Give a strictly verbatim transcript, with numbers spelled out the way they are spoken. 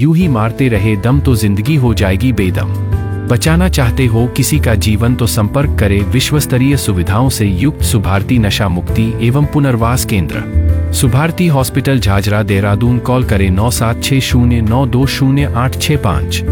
यूं ही मारते रहे दम तो जिंदगी हो जाएगी बेदम। बचाना चाहते हो किसी का जीवन तो संपर्क करें विश्वस्तरीय सुविधाओं से युक्त सुभारती नशा मुक्ति एवं पुनर्वास केंद्र, सुभारती हॉस्पिटल, झाझरा, देहरादून। कॉल करें नौ सात छः शून्य नौ दो शून्य आठ छः पाँच।